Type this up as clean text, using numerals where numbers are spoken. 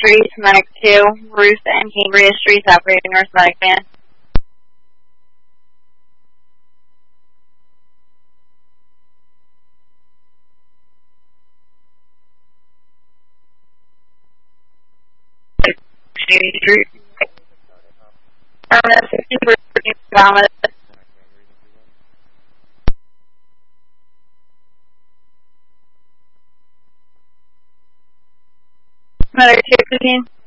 Streets, Medic 2, Ruth and Cambria Streets, operating North Medic Van. Medic 2, 15.